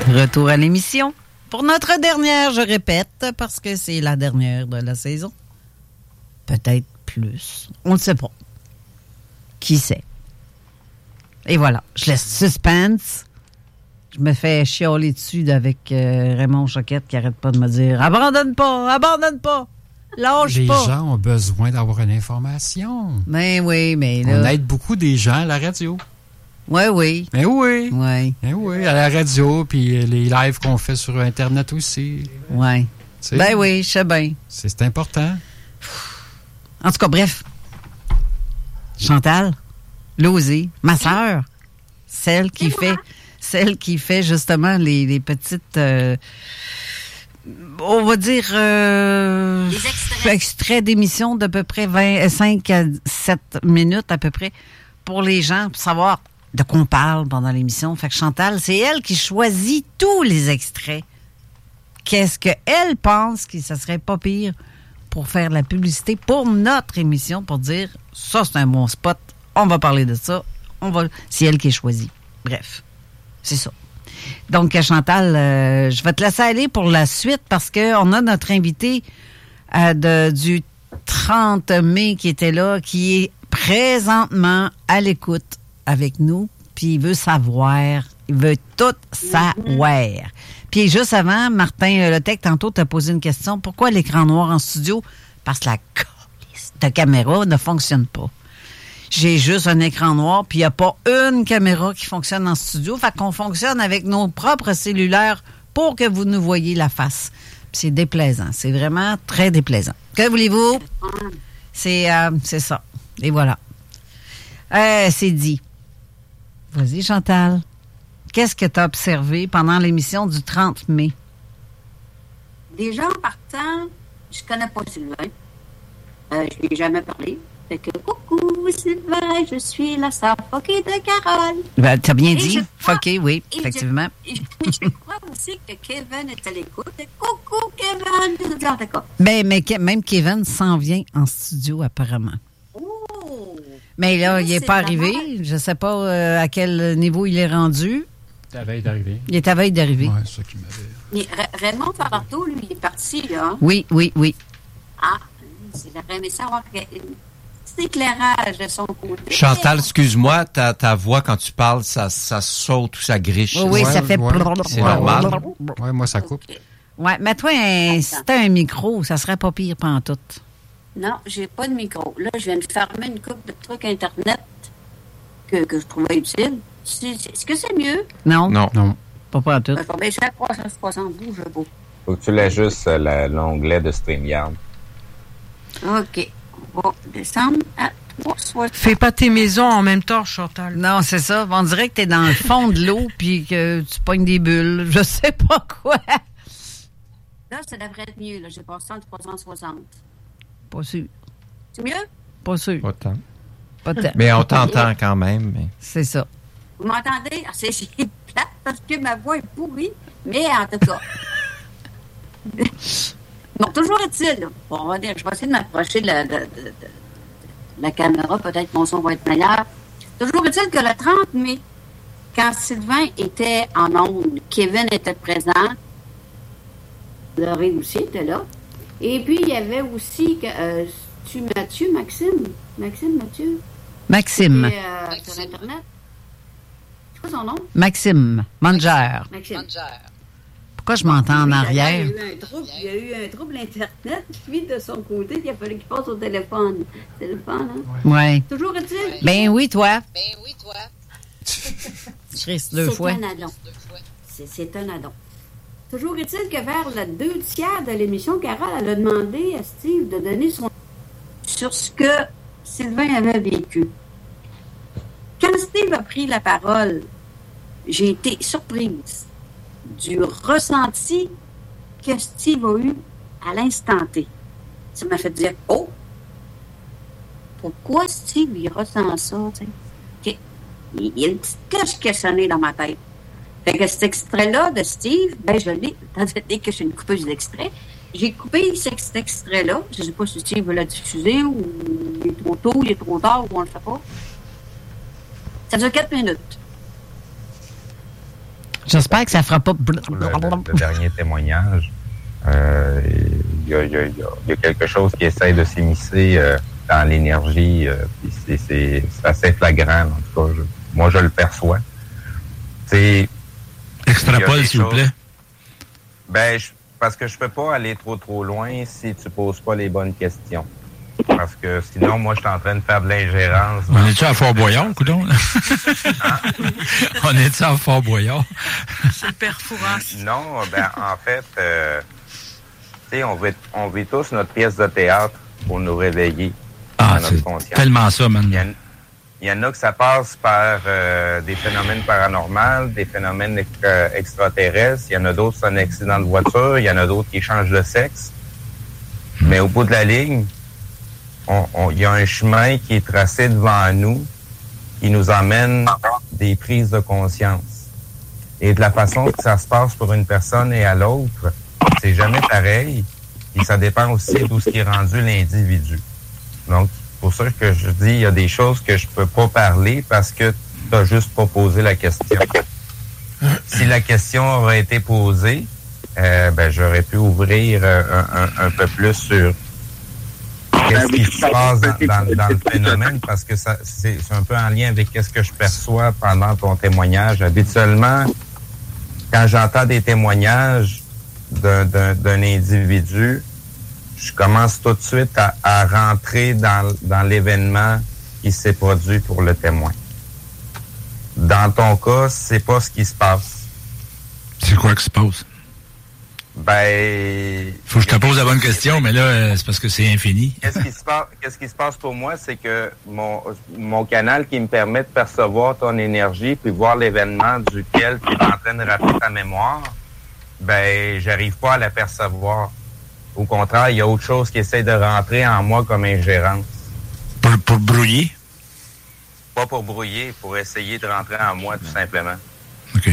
Retour à l'émission. Pour notre dernière, je répète, parce que c'est la dernière de la saison. Peut-être plus. On ne le sait pas. Qui sait? Et voilà, je laisse suspense. Je me fais chialer dessus avec Raymond Choquette qui arrête pas de me dire « Abandonne pas! Abandonne pas! Lâche pas! » Les gens ont besoin d'avoir une information. Mais oui, mais là... On aide beaucoup des gens à la radio. Oui, oui. Mais oui. Oui. Mais oui, à la radio, puis les lives qu'on fait sur Internet aussi. Oui. Ben oui, je sais bien. C'est important. En tout cas, bref. Chantal, Losée, ma sœur, celle qui fait justement les petites... on va dire... des extraits d'émissions d'à peu près 5 à 7 minutes à peu près pour les gens, pour savoir de quoi on parle pendant l'émission. Fait que Chantal, c'est elle qui choisit tous les extraits. Qu'est-ce qu'elle pense que ça serait pas pire pour faire de la publicité pour notre émission, pour dire, ça, c'est un bon spot, on va parler de ça, c'est elle qui est choisie. Bref, c'est ça. Donc, Chantal, je vais te laisser aller pour la suite parce qu'on a notre invité du 30 mai qui était là, qui est présentement à l'écoute avec nous, puis il veut savoir, il veut tout savoir. Puis juste avant, Martin Letec, tantôt, t'a posé une question. Pourquoi l'écran noir en studio? Parce que la calice de caméra ne fonctionne pas. J'ai juste un écran noir, puis il n'y a pas une caméra qui fonctionne en studio. Fait qu'on fonctionne avec nos propres cellulaires pour que vous nous voyiez la face. Puis c'est déplaisant. C'est vraiment très déplaisant. Que voulez-vous? C'est ça. Et voilà. C'est dit. Vas-y, Chantal. Qu'est-ce que tu as observé pendant l'émission du 30 mai? Déjà, en partant, je connais pas Sylvain. Je lui ai jamais parlé. Fait que, coucou, Sylvain, je suis la sœur Foquée de Carole. Ben, t'as bien dit. Foquée, oui, effectivement. Je crois aussi que Kevin est à l'écoute. Coucou, Kevin! D'accord. Mais même Kevin s'en vient en studio, apparemment. Oh! Mais là, il n'est pas arrivé. Je ne sais pas à quel niveau il est rendu. Il est à veille d'arriver. Il est à veille d'arriver. Oui, c'est ça qui m'avait... Raymond Falardeau, lui, il est parti, là. Oui. Ah, j'aurais aimé savoir un petit éclairage de son côté. Chantal, excuse-moi, ta voix, quand tu parles, ça saute ou ça griche. Oui, ça fait... C'est normal. Oui, moi, ça coupe. Okay. Oui, mais toi, si t'as un micro, ça serait pas pire pantoute. Non, j'ai pas de micro. Là, je viens de fermer une couple de trucs Internet que je trouvais utile. Est-ce que c'est mieux? Non. Pas pantoute. Ben, je suis à 360, bouge pas. Faut que tu l'aies juste l'onglet de StreamYard. OK. On va descendre à 360. Fais pas tes maisons en même temps, Chantal. Non, c'est ça. On dirait que t'es dans le fond de l'eau puis que tu pognes des bulles. Je sais pas quoi. Là, ça devrait être mieux. Là. J'ai passé en 360. Pas sûr. C'est mieux? Pas sûr. Pas tant. Pas tant. Mais on t'entend quand même. Mais... C'est ça. Vous m'entendez? C'est plate parce que ma voix est pourrie, mais en tout cas. Bon, toujours est-il, là. Bon, on va dire, je vais essayer de m'approcher de la caméra, peut-être que mon son va être meilleur. Toujours est-il que le 30 mai, quand Sylvain était en ondes, Kevin était présent, Laurie aussi était là. Et puis, il y avait aussi, Maxime. Maxime. Sur Internet. C'est quoi son nom? Maxime. Manger. Pourquoi je m'entends en arrière? Il y a eu un trouble Internet, puis de son côté, il a fallu qu'il passe au téléphone. Téléphone, hein? Oui. Toujours est-il? Ben oui, toi. Je risque deux fois. C'est un addon. Toujours est-il que vers le 2/3 de l'émission, Carole, elle a demandé à Steve de donner son sur ce que Sylvain avait vécu. Quand Steve a pris la parole, j'ai été surprise du ressenti que Steve a eu à l'instant T. Ça m'a fait dire, oh, pourquoi Steve, il ressent ça, tu sais? Il y a une petite cloche qui a sonné dans ma tête. Fait que cet extrait-là de Steve, ben je l'ai, dès que je suis une coupeuse d'extrait, j'ai coupé cet extrait-là. Je ne sais pas si Steve veut la diffuser ou il est trop tôt, il est trop tard ou on ne le fait pas. Ça dure 4 minutes. J'espère que ça fera pas... Le dernier témoignage, il y a quelque chose qui essaie de s'immiscer dans l'énergie, puis c'est assez flagrant, en tout cas. Moi, je le perçois. Extrapole, s'il vous plaît. Ben, parce que je peux pas aller trop loin si tu poses pas les bonnes questions. Parce que sinon, moi, je suis en train de faire de l'ingérence. On est-tu à Fort-Boyard, coudonc? On est-tu à Fort-Boyard? C'est le père Fouras. Non, ben, en fait, tu sais, on vit tous notre pièce de théâtre pour nous réveiller. Ah, dans c'est notre conscience. tellement ça, man. Il y en a que ça passe par des phénomènes paranormaux, des phénomènes extraterrestres. Il y en a d'autres, c'est un accident de voiture. Il y en a d'autres qui changent de sexe. Mais au bout de la ligne, il y a un chemin qui est tracé devant nous qui nous emmène des prises de conscience. Et de la façon que ça se passe pour une personne et à l'autre, c'est jamais pareil. Et ça dépend aussi d'où ce qui est rendu l'individu. Donc, pour ça que je dis, il y a des choses que je peux pas parler parce que tu n'as juste pas posé la question. Si la question aurait été posée, ben j'aurais pu ouvrir un peu plus sur qu'est-ce qui se passe dans le phénomène, parce que c'est un peu en lien avec qu'est-ce que je perçois pendant ton témoignage. Habituellement, quand j'entends des témoignages d'un individu, je commence tout de suite à rentrer dans l'événement qui s'est produit pour le témoin. Dans ton cas, c'est pas ce qui se passe. C'est quoi qui se passe? Ben... Faut que je te pose la bonne question, mais là, c'est parce que c'est infini. Qu'est-ce qui se passe pour moi, c'est que mon canal qui me permet de percevoir ton énergie puis voir l'événement duquel tu es en train de rappeler ta mémoire, ben, j'arrive pas à l'apercevoir. Au contraire, il y a autre chose qui essaie de rentrer en moi comme ingérence. Pour brouiller? Pas pour brouiller, pour essayer de rentrer en moi, tout simplement. OK.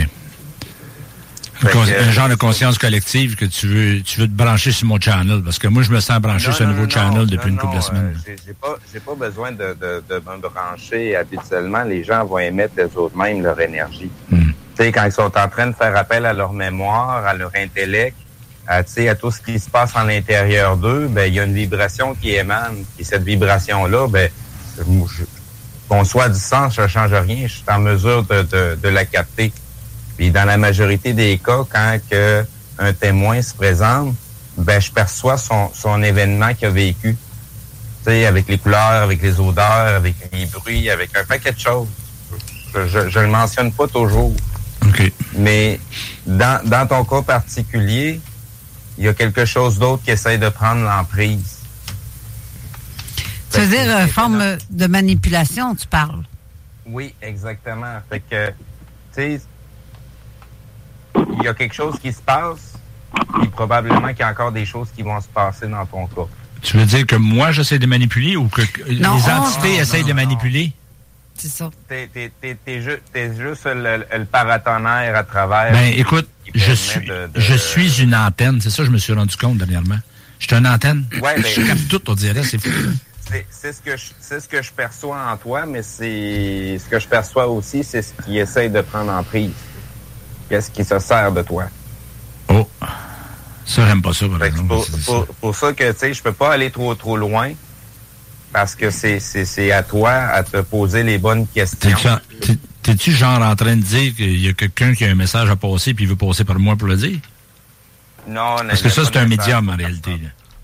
Un genre de conscience collective que tu veux te brancher sur mon channel, parce que moi, je me sens branché sur un nouveau channel depuis une couple de semaines. J'ai pas besoin de me brancher. Habituellement, les gens vont émettre eux-mêmes leur énergie. Tu sais, quand ils sont en train de faire appel à leur mémoire, à leur intellect, à tout ce qui se passe en l'intérieur d'eux, ben il y a une vibration qui émane. Et cette vibration-là, ben qu'on soit à distance, ça ne change rien. Je suis en mesure de la capter. Puis dans la majorité des cas, quand un témoin se présente, ben je perçois son événement qu'il a vécu. Tu sais, avec les couleurs, avec les odeurs, avec les bruits, avec un paquet de choses. Je le mentionne pas toujours. Okay. Mais dans ton cas particulier, il y a quelque chose d'autre qui essaie de prendre l'emprise. Ça veut dire forme de manipulation, tu parles? Oui, exactement. Fait que, tu sais, il y a quelque chose qui se passe, et probablement qu'il y a encore des choses qui vont se passer dans ton cas. Tu veux dire que moi, j'essaie de manipuler ou que les entités essayent de manipuler? C'est ça. T'es juste le paratonnerre à travers. Ben, écoute, je suis une antenne. C'est ça que je me suis rendu compte dernièrement. Je suis une antenne. Ouais, ben, je capte tout, on dirait, c'est fou. C'est ce que je perçois en toi, mais c'est ce que je perçois aussi, c'est ce qui essaye de prendre en prise. Qu'est-ce qui se sert de toi? Oh, ça, j'aime pas ça, par exemple. Pour ça que, tu sais, je peux pas aller trop loin, parce que c'est à toi à te poser les bonnes questions. T'es-tu genre en train de dire qu'il y a quelqu'un qui a un message à passer puis il veut passer par moi pour le dire? Non, parce que ça, c'est un médium, en réalité.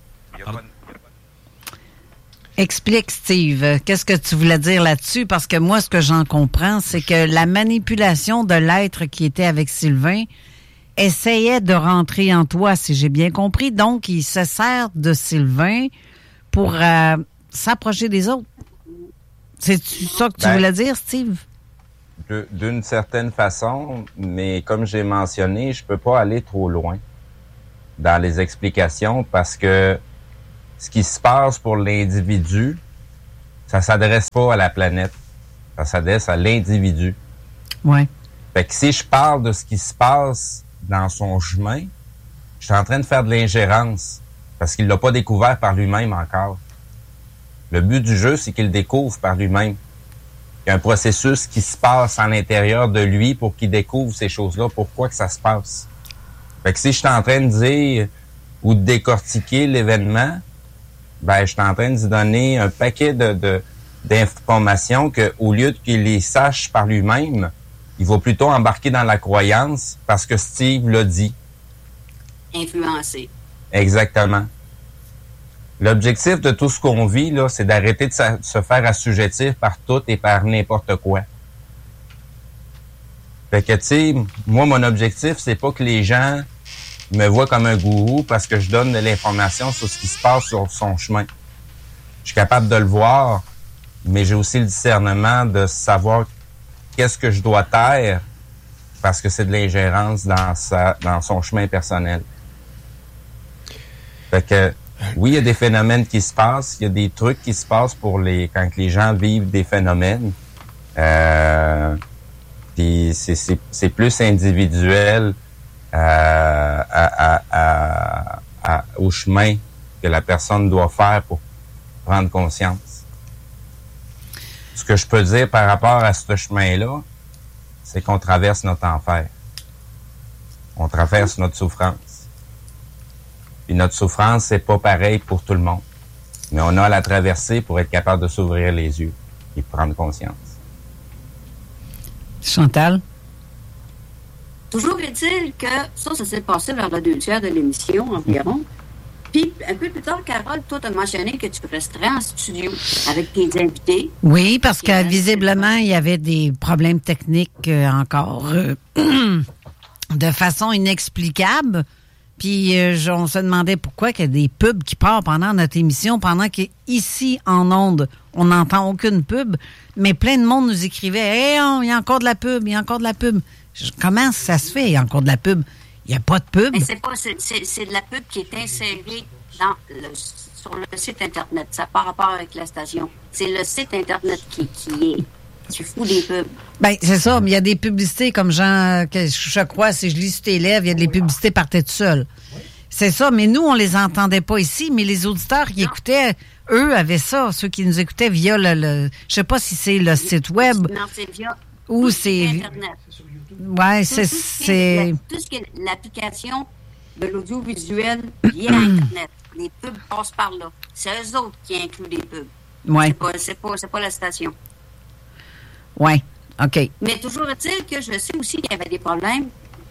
Explique, Steve, qu'est-ce que tu voulais dire là-dessus? Parce que moi, ce que j'en comprends, c'est que la manipulation de l'être qui était avec Sylvain essayait de rentrer en toi, si j'ai bien compris. Donc, il se sert de Sylvain pour s'approcher des autres. C'est ça que tu voulais dire, Steve? D'une certaine façon, mais comme j'ai mentionné, je peux pas aller trop loin dans les explications parce que ce qui se passe pour l'individu, ça s'adresse pas à la planète. Ça s'adresse à l'individu. Ouais. Fait que si je parle de ce qui se passe dans son chemin, je suis en train de faire de l'ingérence parce qu'il l'a pas découvert par lui-même encore. Le but du jeu, c'est qu'il le découvre par lui-même. Il y a un processus qui se passe à l'intérieur de lui pour qu'il découvre ces choses-là, pourquoi que ça se passe. Fait que si je suis en train de dire ou de décortiquer l'événement, ben je suis en train de lui donner un paquet d'informations que, au lieu qu'il les sache par lui-même, il va plutôt embarquer dans la croyance parce que Steve l'a dit. Influencé. Exactement. L'objectif de tout ce qu'on vit, là, c'est d'arrêter de se faire assujettir par tout et par n'importe quoi. Fait que, tu sais, moi, mon objectif, c'est pas que les gens me voient comme un gourou parce que je donne de l'information sur ce qui se passe sur son chemin. Je suis capable de le voir, mais j'ai aussi le discernement de savoir qu'est-ce que je dois taire parce que c'est de l'ingérence dans son chemin personnel. Fait que, oui, il y a des phénomènes qui se passent, il y a des trucs qui se passent quand les gens vivent des phénomènes. Puis c'est plus individuel au chemin que la personne doit faire pour prendre conscience. Ce que je peux dire par rapport à ce chemin-là, c'est qu'on traverse notre enfer. On traverse notre souffrance. Puis notre souffrance, c'est pas pareil pour tout le monde. Mais on a à la traverser pour être capable de s'ouvrir les yeux et de prendre conscience. Chantal? Toujours est-il que ça s'est passé vers le 2/3 de l'émission environ. Puis, un peu plus tard, Carole, toi, tu as mentionné que tu resterais en studio avec tes invités. Oui, parce que visiblement, il y avait des problèmes techniques encore de façon inexplicable. Puis, on se demandait pourquoi il y a des pubs qui partent pendant notre émission, pendant qu'ici, en ondes, on n'entend aucune pub. Mais plein de monde nous écrivait « Hey, il y a encore de la pub, il y a encore de la pub. » Comment ça se fait, il y a encore de la pub? Il n'y a pas de pub. Mais c'est de la pub qui est insérée sur le site Internet. Ça n'a pas rapport avec la station. C'est le site Internet qui est... Tu fous des pubs. Ben c'est ça, mais il y a des publicités comme je crois, si je lis sur tes lèvres, il y a des publicités partaient tout seules. C'est ça, mais nous, on les entendait pas ici, mais les auditeurs qui écoutaient, eux, avaient ça, ceux qui nous écoutaient via je sais pas si c'est le site web. Non, c'est via ou c'est Internet. Ouais, c'est tout ce qui est l'application de l'audiovisuel via Internet. Les pubs passent par là. C'est eux autres qui incluent des pubs. Ouais. C'est pas la station. Oui, OK. Mais toujours est-il que je sais aussi qu'il y avait des problèmes.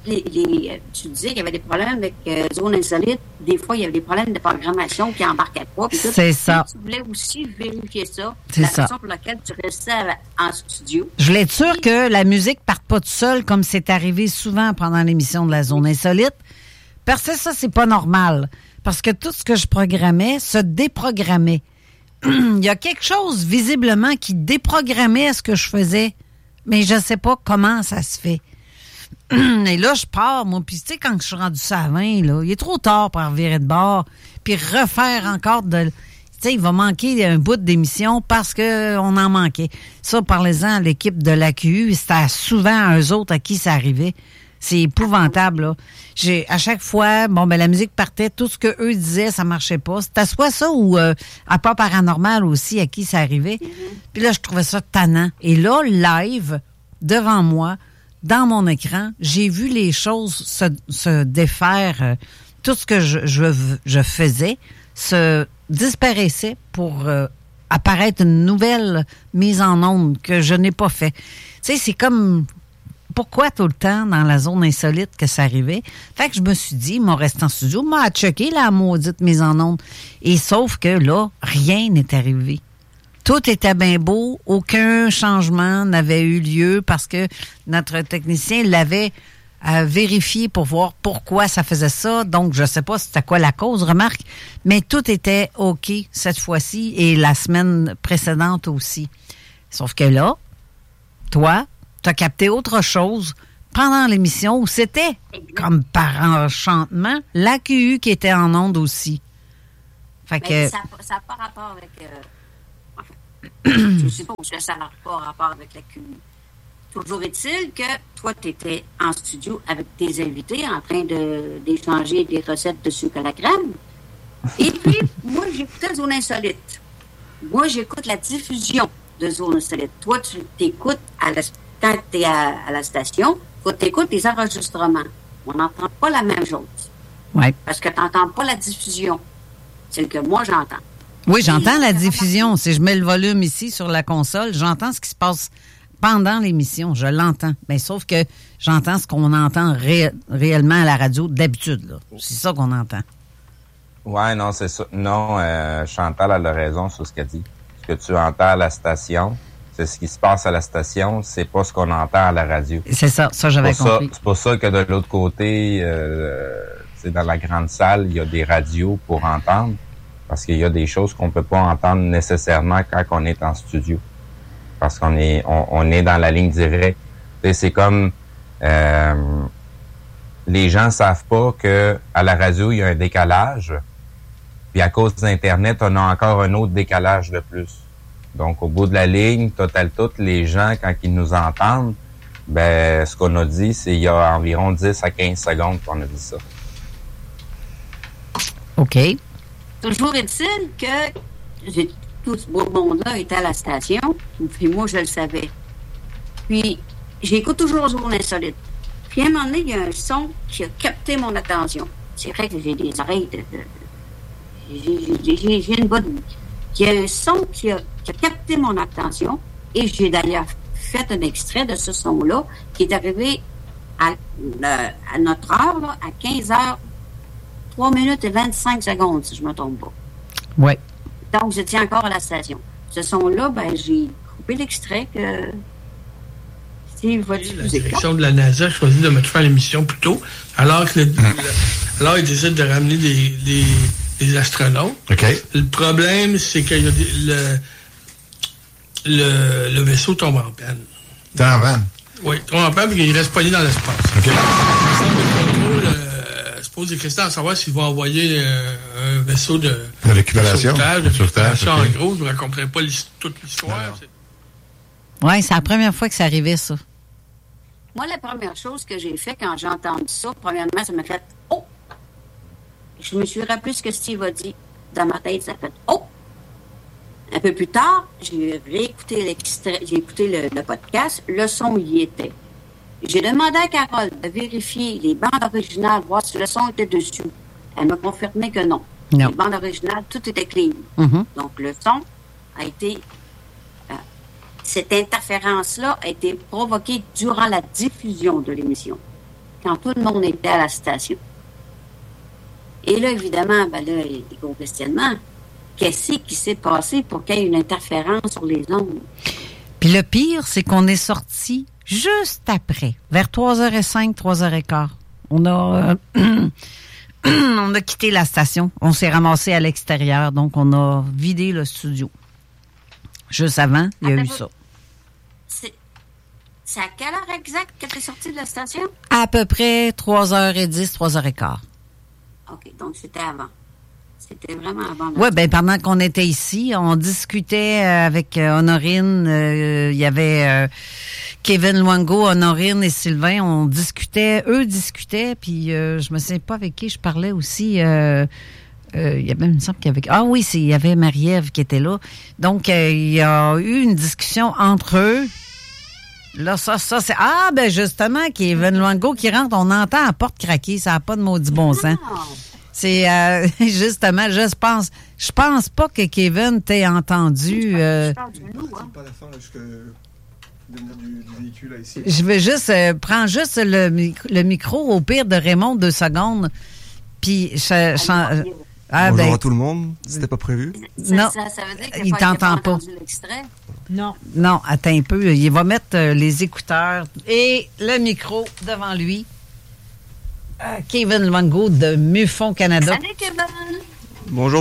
Tu disais qu'il y avait des problèmes avec Zone Insolite. Des fois, il y avait des problèmes de programmation qui n'embarquaient pas. C'est ça. Tu voulais aussi vérifier ça. C'est la ça. raison pour laquelle tu restais en studio. Je voulais être sûre que la musique ne parte pas toute seule, comme c'est arrivé souvent pendant l'émission de la Zone Insolite. Parce que ça, c'est pas normal. Parce que tout ce que je programmais se déprogrammait. Il y a quelque chose, visiblement, qui déprogrammait ce que je faisais, mais je ne sais pas comment ça se fait. Et là, je pars, moi, puis tu sais, quand je suis rendu ça à 20, là, il est trop tard pour revirer de bord, puis refaire encore de... Tu sais, il va manquer un bout d'émission parce qu'on en manquait. Ça, parlez-en à l'équipe de l'AQU, c'était souvent à eux autres à qui ça arrivait. C'est épouvantable, là. À chaque fois, la musique partait, tout ce qu'eux disaient, ça marchait pas. C'était soit ça ou à part paranormal aussi, à qui ça arrivait. Puis là, je trouvais ça tannant. Et là, live, devant moi, dans mon écran, j'ai vu les choses se défaire. Tout ce que je faisais se disparaissait pour apparaître une nouvelle mise en onde que je n'ai pas fait. Tu sais, c'est comme... Pourquoi tout le temps dans la zone insolite que ça arrivait? Fait que je me suis dit, mon restant en studio, m'a checké la maudite mise en onde. Et sauf que là, rien n'est arrivé. Tout était bien beau, aucun changement n'avait eu lieu parce que notre technicien l'avait vérifié pour voir pourquoi ça faisait ça. Donc, je sais pas c'était quoi la cause, remarque, mais tout était OK cette fois-ci et la semaine précédente aussi. Sauf que là, toi, tu as capté autre chose pendant l'émission où c'était, comme par enchantement, l'AQU qui était en onde aussi. Fait que... Ça n'a pas rapport avec... je ne sais pas où ça n'a pas rapport avec l'AQU. Toujours est-il que toi, tu étais en studio avec tes invités en train d'échanger des recettes de sucre à la crème. Et puis, moi, j'écoutais Zone Insolite. Moi, j'écoute la diffusion de zone insolite. Toi, tu t'écoutes quand tu es à la station, tu écoutes les enregistrements. On n'entend pas la même chose. Oui. Parce que tu n'entends pas la diffusion. C'est le que moi, j'entends. Oui, j'entends la diffusion. Si je mets le volume ici sur la console, j'entends ce qui se passe pendant l'émission. Je l'entends. Mais sauf que j'entends ce qu'on entend réellement à la radio d'habitude. Là. C'est ça qu'on entend. Ouais, non, c'est ça. Non, Chantal a raison sur ce qu'elle dit. Ce que tu entends à la station, c'est ce qui se passe à la station, c'est pas ce qu'on entend à la radio. C'est ça, j'avais compris. C'est pour ça que de l'autre côté, dans la grande salle, il y a des radios pour entendre, parce qu'il y a des choses qu'on peut pas entendre nécessairement quand on est en studio, parce qu'on est dans la ligne directe. T'sais, c'est comme les gens savent pas que à la radio il y a un décalage, puis à cause d'Internet, on a encore un autre décalage de plus. Donc, au bout de la ligne, toutes les gens, quand ils nous entendent, ben, ce qu'on a dit, c'est il y a environ 10 à 15 secondes qu'on a dit ça. OK. Toujours est-il que tout ce beau monde-là était à la station, puis moi, je le savais. Puis, j'écoute toujours Zone Insolite. Puis, à un moment donné, il y a un son qui a capté mon attention. C'est vrai que j'ai des oreilles j'ai une bonne... Il y a un son qui a capté mon attention, et j'ai d'ailleurs fait un extrait de ce son-là qui est arrivé à notre heure, là, à 15h, 3 minutes et 25 secondes, si je ne me trompe pas. Oui. Donc, je tiens encore à la station. Ce son-là, ben, j'ai coupé l'extrait que Steve va diffuser. La direction de la NASA a choisi de mettre fin à l'émission plus tôt, alors que alors ils décident de ramener des astronautes. Okay. Le problème, c'est que le vaisseau tombe en panne. Tombe en panne? Oui, tombe en panne, mais il reste poigné dans l'espace. Okay. Le centre de contrôle se pose des questions à savoir s'ils vont envoyer un vaisseau de récupération. En gros, je ne raconterai pas toute l'histoire. Oui, c'est la première fois que ça arrivait, ça. Moi, la première chose que j'ai fait quand j'ai entendu ça, premièrement, ça m'a fait « Oh! » Je me suis rappelé ce que Steve a dit. Dans ma tête, ça a fait « Oh! » Un peu plus tard, j'ai réécouté l'extrait, j'ai écouté le podcast, le son y était. J'ai demandé à Carole de vérifier les bandes originales, voir si le son était dessus. Elle m'a confirmé que non. Non. Les bandes originales, tout était clean. Mm-hmm. Donc, le son a été... cette interférence-là a été provoquée durant la diffusion de l'émission, quand tout le monde était à la station. Et là, évidemment, ben là, il y a des gros questionnements. Qu'est-ce qui s'est passé pour qu'il y ait une interférence sur les ondes? Puis le pire, c'est qu'on est sorti juste après, vers 3h05, 3h15. On a quitté la station. On s'est ramassé à l'extérieur, donc on a vidé le studio. Juste avant, il y a eu ça. C'est à quelle heure exacte que tu es sorti de la station? À peu près 3h10, 3h15. OK, donc c'était avant. C'était vraiment avant. Oui, bien, pendant qu'on était ici, on discutait avec Honorine. Il y avait Kevin Luango, Honorine et Sylvain. Eux discutaient, puis je me sais pas avec qui je parlais aussi. Il y avait, il me semble qu'il y avait... Ah oui, il y avait Marie-Ève qui était là. Donc, il y a eu une discussion entre eux. Là, ça, c'est... Ah, ben justement, Kevin Luango qui rentre, on entend la porte craquer. Ça n'a pas de maudit bon sens. C'est justement, je pense pas que Kevin t'ait entendu. Pas la fin jusqu'à venir du véhicule là, ici. Je vais juste prends juste le micro au pire de Raymond 2 secondes. Puis bonjour à tout le monde. C'était pas prévu. Non, ça veut dire il t'entend pas. Non, attends un peu. Il va mettre les écouteurs et le micro devant lui. Kevin Luango de MUFON Canada. Salut, Kevin! Bonjour.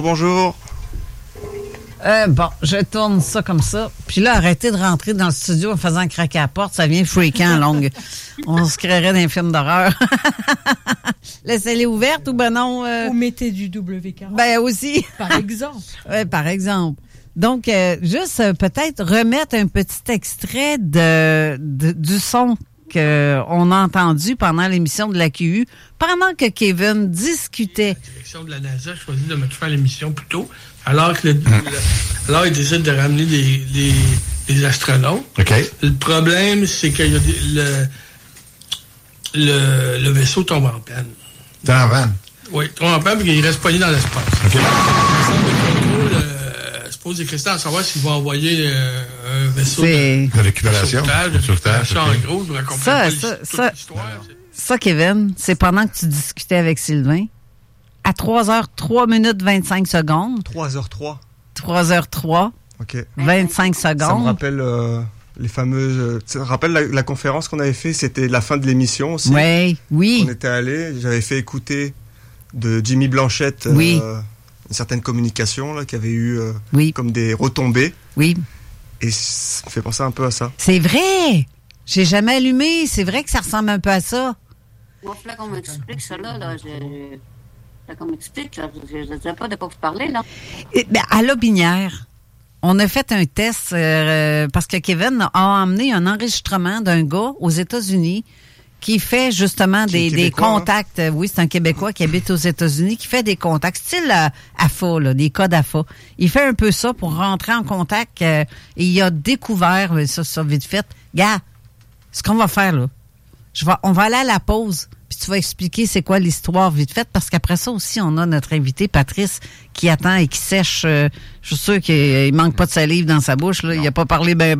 Bon, je tourne ça comme ça. Puis là, arrêtez de rentrer dans le studio en faisant craquer la porte. Ça vient fréquent, longue. On se créerait d'un film d'horreur. Laissez-les ouvertes ou ben non? Ou mettez du W40. Ben aussi. Par exemple. Oui, par exemple. Donc, juste peut-être remettre un petit extrait du son qu'on a entendu pendant l'émission de la QU, pendant que Kevin discutait. La direction de la NASA a choisi de mettre fin à l'émission plus tôt, alors que alors ils décident de ramener des astronautes. OK. Le problème, c'est que le vaisseau tombe en panne. T'es en vanne? Oui, tombe en panne parce qu'il reste pogné dans l'espace. OK. Le centre de contrôle se pose des questions à savoir s'ils vont envoyer un vaisseau de récupération. De sauvetage, en gros, pour accompagner toute l'histoire. Ça, Kevin, c'est pendant que tu discutais avec Sylvain. À 3h03 minutes 25 secondes. 3h03. 3h03. OK. 25 secondes. Ça me rappelle les fameuses... Ça me rappelle la conférence qu'on avait fait, c'était la fin de l'émission aussi. Oui. On était allés, j'avais fait écouter de Jimmy Blanchette une certaine communication là, qui avait eu comme des retombées. Oui. Et ça me fait penser un peu à ça. C'est vrai! J'ai jamais allumé. C'est vrai que ça ressemble un peu à ça. Moi, il faut qu'on m'explique ça, là. Qu'on m'explique, là. Je ne sais pas de quoi vous parlez, là. À Lobinière, on a fait un test parce que Kevin a emmené un enregistrement d'un gars aux États-Unis qui fait justement des contacts. Hein? Oui, c'est un Québécois qui habite aux États-Unis, qui fait des contacts, style AFA, là, des codes AFA. Il fait un peu ça pour rentrer en contact et il a découvert, ça vite fait. Gars, ce qu'on va faire, là, on va aller à la pause, puis tu vas expliquer c'est quoi l'histoire vite fait, parce qu'après ça aussi, on a notre invité Patrice qui attend et qui sèche. Je suis sûr qu'il manque pas de salive dans sa bouche, là. Il a pas parlé ben.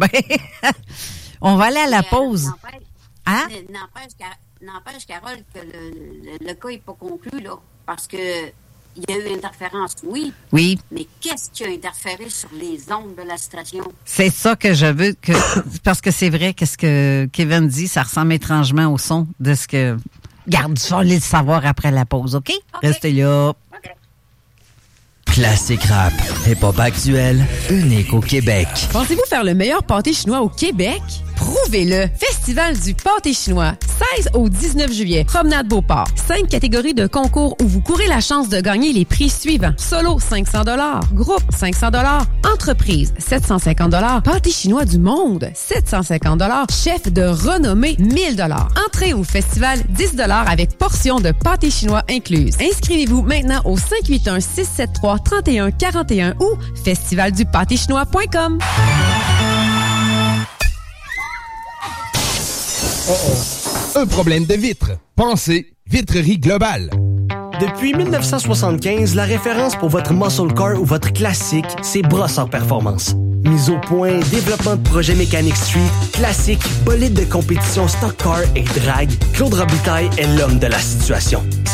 On va aller à la pause. Hein? N'empêche, Carole, que le cas n'est pas conclu, là, parce que il y a eu interférence, oui. Oui. Mais qu'est-ce qui a interféré sur les ondes de la station? C'est ça que je veux, parce que c'est vrai que ce que Kevin dit, ça ressemble étrangement au son de ce que... Garde, tu vas aller le savoir après la pause, OK? Restez là. OK. Classique rap, hip-hop actuel, unique au Québec. Pensez-vous faire le meilleur pâté chinois au Québec? Prouvez-le! Festival du pâté chinois, 16 au 19 juillet, Promenade Beauport. 5 catégories de concours où vous courez la chance de gagner les prix suivants. Solo, 500 $. Groupe, 500 $. Entreprise, 750 $. Pâté chinois du monde, 750 $. Chef de renommée, 1000 $. Entrée au festival, 10 $ avec portion de pâté chinois incluse. Inscrivez-vous maintenant au 581-673-3141 ou festivaldupâtéchinois.com. Un problème de vitre. Pensez Vitrerie Globale. Depuis 1975, la référence pour votre muscle car ou votre classique, c'est Brossard Performance. Mise au point, développement de projets mécaniques street, classique, bolide de compétition stock car et drag, Claude Robitaille est l'homme de la situation.